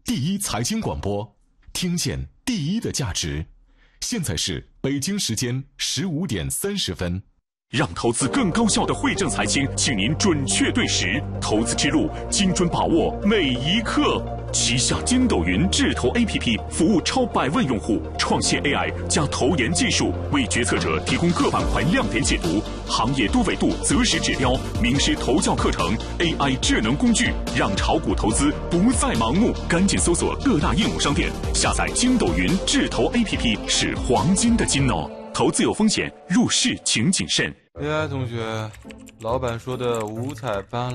第一财经广播，听见第一的价值。现在是北京时间15点30分。 让投资更高效的惠正财经，请您准确对时，投资之路精准把握每一刻。旗下筋斗云智投 APP 服务超100万用户，创新 AI 加投研技术，为决策者提供各板块亮点解读、行业多维度择时指标、名师投教课程、AI 智能工具，让炒股投资不再盲目。赶紧搜索各大应用商店，下载筋斗云智投 APP 是黄金的金哦。投资有风险，入市请谨慎。 AI 同学，老板说的五彩斑斓